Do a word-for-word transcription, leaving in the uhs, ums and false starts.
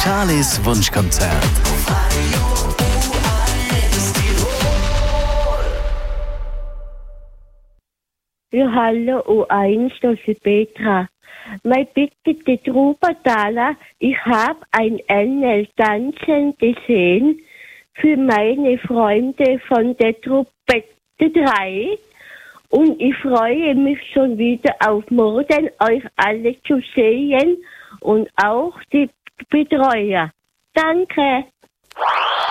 Charlies Wunschkonzert. Ja, hallo U eins, das ist Petra. Mein Bitte, die Trubadala, ich habe ein Engel tanzen gesehen für meine Freunde von der Truppe drei. Und ich freue mich schon wieder auf morgen, euch alle zu sehen und auch die Betreuer. Danke.